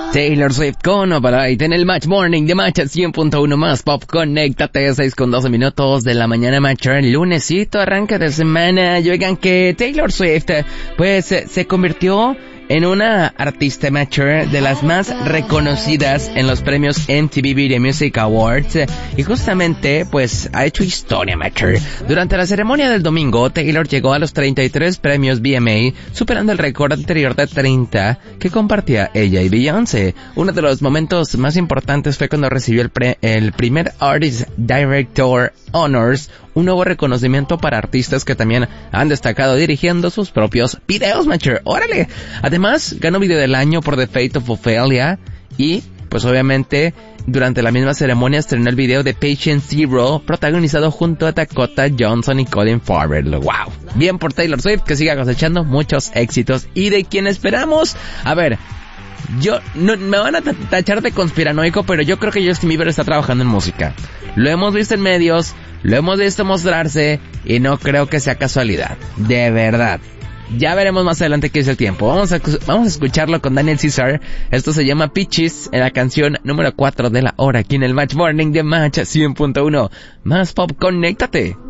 Taylor Swift con Opalite en el Match Morning de Match 100.1 más Pop. Conéctate, 6 con 12 minutos de la mañana, Match. Lunesito, arranque de semana. Y oigan que Taylor Swift, pues, se convirtió en una artista mature de las más reconocidas en los premios MTV Video Music Awards, y justamente pues ha hecho historia mature. Durante la ceremonia del domingo, Taylor llegó a los 33 premios VMA, superando el récord anterior de 30 que compartía ella y Beyoncé. Uno de los momentos más importantes fue cuando recibió el primer Artist Director Honors, un nuevo reconocimiento para artistas que también han destacado dirigiendo sus propios videos, mature. ¡Órale! Además, ganó Video del Año por The Fate of Ophelia y, pues obviamente, durante la misma ceremonia estrenó el video de Patient Zero, protagonizado junto a Dakota Johnson y Colin Farrell. ¡Wow! Bien por Taylor Swift, que siga cosechando muchos éxitos. Y de quien esperamos, a ver, me van a tachar de conspiranoico, pero yo creo que Justin Bieber está trabajando en música. Lo hemos visto en medios, lo hemos visto mostrarse, y no creo que sea casualidad. De verdad. Ya veremos más adelante qué es el tiempo. Vamos a escucharlo con Daniel Caesar. Esto se llama Peaches, en la canción número 4 de la hora, aquí en el Match Morning de Match 100.1. Más Pop, conéctate.